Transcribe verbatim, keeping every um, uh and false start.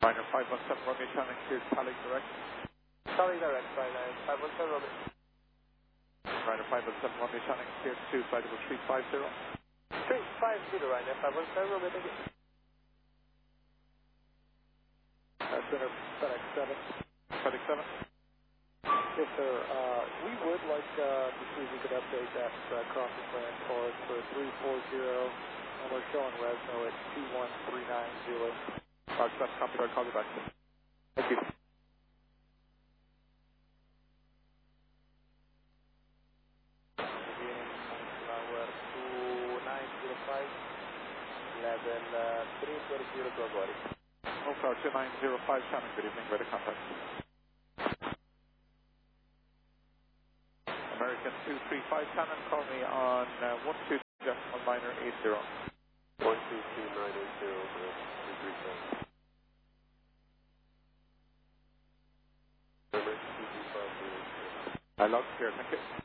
Minor five one seven Romeo Channing, cleared Tally direct. Tally direct, right line, five one seven Romeo. Minor five one seven Romeo Channing, cleared to flight level three five zero. three five zero, right now, five one seven Romeo, thank you. That's center, FedEx seven. FedEx seven. Yes, sir. Uh, we would like uh, to see if we could update that uh, crossing plan for us for three four zero, and we're showing Resno at two one three nine zero. Roger, that's copy, I'll call you back. Thank you. Beginning tower two nine zero five, level uh, three four zero to Agori. Hotel two nine zero five, Shannon, good evening, ready contact. American two three five, Shannon, call me on uh, one two decimal minor eight zero. one two two nine eight zero, two three five. I lost here, thank you.